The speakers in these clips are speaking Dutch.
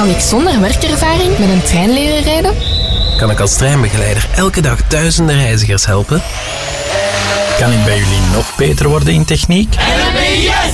Kan ik zonder werkervaring met een trein leren rijden? Kan ik als treinbegeleider elke dag duizenden reizigers helpen? Kan ik bij jullie nog beter worden in techniek? NMBS!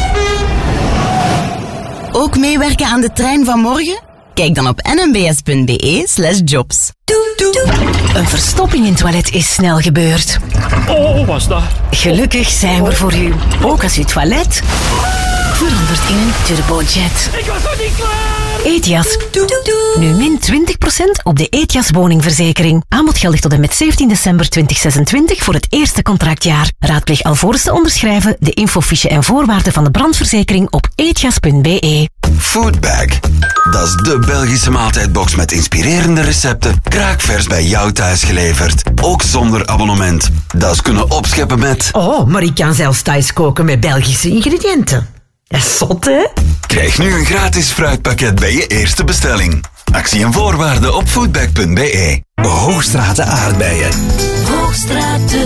Ook meewerken aan de trein van morgen? Kijk dan op nmbs.be/jobs. Een verstopping in het toilet is snel gebeurd. Oh, wat is dat? Gelukkig zijn we er voor u. Ook als uw toilet verandert in een turbojet. Ik was nog niet klaar! ETIAS. Nu min 20% op de ETIAS woningverzekering. Aanbod geldig tot en met 17 december 2026 voor het eerste contractjaar. Raadpleeg alvorens te onderschrijven de infofiche en voorwaarden van de brandverzekering op etias.be. Foodbag. Dat is de Belgische maaltijdbox met inspirerende recepten, kraakvers bij jou thuis geleverd. Ook zonder abonnement. Dat is kunnen opscheppen met... Oh, maar ik kan zelfs thuis koken met Belgische ingrediënten. Dat is zot, hè? Krijg nu een gratis fruitpakket bij je eerste bestelling. Actie en voorwaarden op foodbag.be. Hoogstraten aardbeien. Hoogstraten.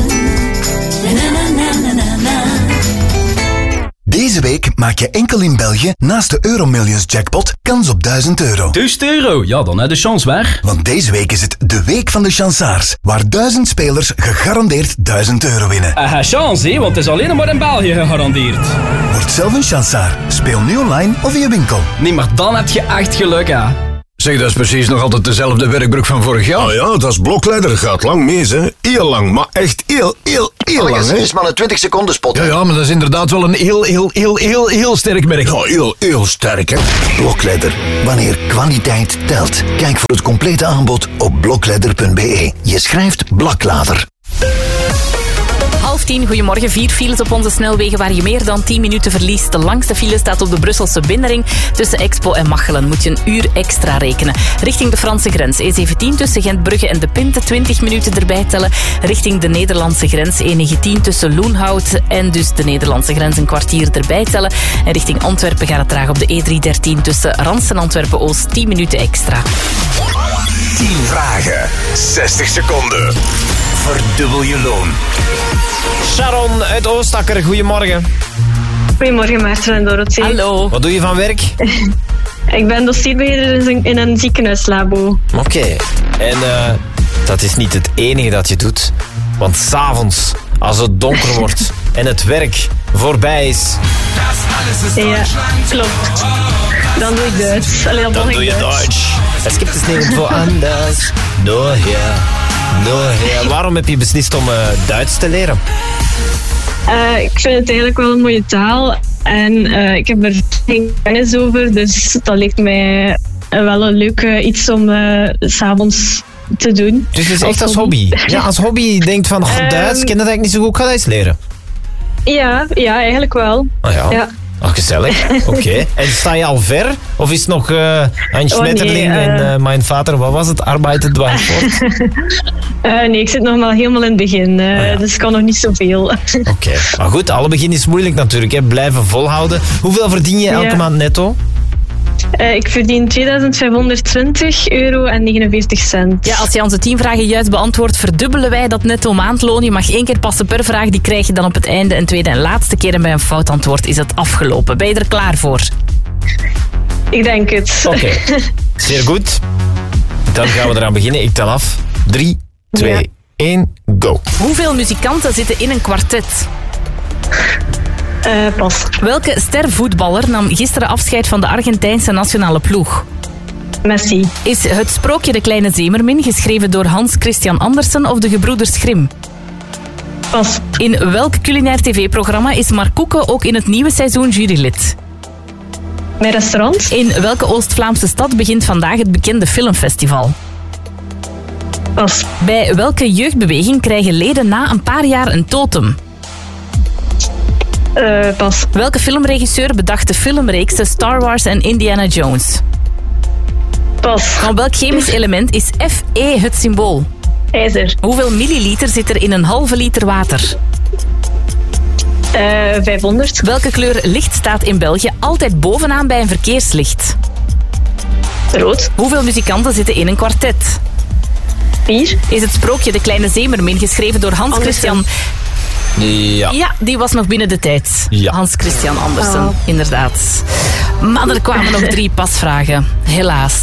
Deze week maak je enkel in België naast de Euromillions jackpot kans op €1000. €1000? Ja, dan heb je de chance waar. Want deze week is het de week van de chansaars, waar 1000 spelers gegarandeerd €1000 winnen. Chance, hè, want het is alleen maar in België gegarandeerd. Word zelf een chansaar. Speel nu online of in je winkel. Nee, maar dan heb je echt geluk, hè. Zeg, dat is precies nog altijd dezelfde werkbroek van vorig jaar. Oh ja, dat is blokleider. Gaat lang mis, hè. Heel lang, maar echt heel lang, hè. Het is maar een 20 seconden spot. Ja, maar dat is inderdaad wel een heel sterk merk. Ja, heel sterk, hè. Blokleider. Wanneer kwaliteit telt. Kijk voor het complete aanbod op blokleider.be. Je schrijft Blaklader. 9:30, goedemorgen. 4 files op onze snelwegen waar je meer dan 10 minuten verliest. De langste file staat op de Brusselse binnenring. Tussen Expo en Machelen moet je een uur extra rekenen. Richting de Franse grens. E17 tussen Gentbrugge en De Pinte 20 minuten erbij tellen. Richting de Nederlandse grens. E19 tussen Loenhout en dus de Nederlandse grens een kwartier erbij tellen. En richting Antwerpen gaat het traag op de E313 tussen Rans en Antwerpen-Oost 10 minuten extra. 10 vragen, 60 seconden. Verdubbel je loon. Sharon uit Oostakker, goedemorgen. Goedemorgen Maarten en Dorothee. Hallo. Wat doe je van werk? Ik ben dossierbeheerder in een ziekenhuislabo. Oké. En dat is niet het enige dat je doet. Want 's avonds, als het donker wordt en het werk voorbij is... Ja, klopt. Dan doe ik Duits. Dan doe je Duits. Es gibt es nirgendwo anders. Nur hier. Waarom heb je beslist om Duits te leren? Ik vind het eigenlijk wel een mooie taal. En ik heb er geen kennis over. Dus dat lijkt mij wel een leuk iets om 's avonds te doen. Dus het is echt als hobby? Ja, als hobby denkt van Duits, ken dat eigenlijk niet zo goed, ik ga Duits leren. Ja, eigenlijk wel. Ah ja. Oh, gezellig. Oké. En sta je al ver? Of is het nog een Schmetterling en mijn vader, wat was het? Arbeitet dwarsvoort? Nee, ik zit nog maar helemaal in het begin. Dus ik kan nog niet zoveel. Oké. Maar goed, alle begin is moeilijk natuurlijk. Hè. Blijven volhouden. Hoeveel verdien je elke maand netto? Ik verdien €2.520,49. Ja, als je onze 10 vragen juist beantwoordt, verdubbelen wij dat netto maandloon. Je mag 1 keer passen per vraag, die krijg je dan op het einde. En tweede en laatste keer en bij een fout antwoord is het afgelopen. Ben je er klaar voor? Ik denk het. Oké. Zeer goed. Dan gaan we eraan beginnen. Ik tel af. 3, 2, 1, go. Hoeveel muzikanten zitten in een kwartet? Pas. Welke stervoetballer nam gisteren afscheid van de Argentijnse nationale ploeg? Messi. Is Het Sprookje de Kleine Zeemermin geschreven door Hans Christian Andersen of de gebroeders Grimm? Pas. In welk culinair tv-programma is Mark Koeken ook in het nieuwe seizoen jurylid? Mijn restaurant. In welke Oost-Vlaamse stad begint vandaag het bekende filmfestival? Pas. Bij welke jeugdbeweging krijgen leden na een paar jaar een totem? Pas. Welke filmregisseur bedacht de filmreeksen Star Wars en Indiana Jones? Pas. Van welk chemisch element is Fe het symbool? IJzer. Hoeveel milliliter zit er in een halve liter water? 500. Welke kleur licht staat in België altijd bovenaan bij een verkeerslicht? Rood. Hoeveel muzikanten zitten in een kwartet? 4. Is Het Sprookje de Kleine Zeemermin geschreven door Hans Christian... Ja, die was nog binnen de tijd. Ja. Hans Christian Andersen, inderdaad. Maar er kwamen nog 3 pasvragen. Helaas.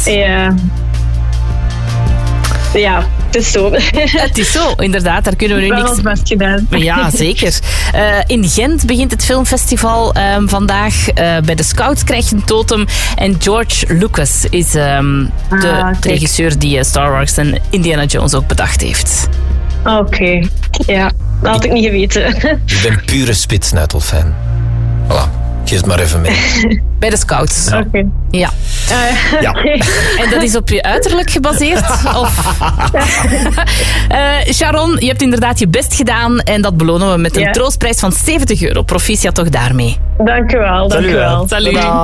Ja, het is zo. Het is zo, inderdaad. Daar kunnen we nu niks... niks... wel best gedaan. Ja, zeker. In Gent begint het filmfestival vandaag. Bij de Scouts krijg je een totem. En George Lucas is de regisseur die Star Wars en Indiana Jones ook bedacht heeft. Oké. Ja, dat had ik niet geweten. Ik ben pure spitsnuitelfan. Voilà. Geef het maar even mee. Bij de Scouts. Ja. Oké. Ja. Ja. En dat is op je uiterlijk gebaseerd? Of... Sharon, je hebt inderdaad je best gedaan. En dat belonen we met een troostprijs van €70. Proficiat toch daarmee. Dank u wel. Salut.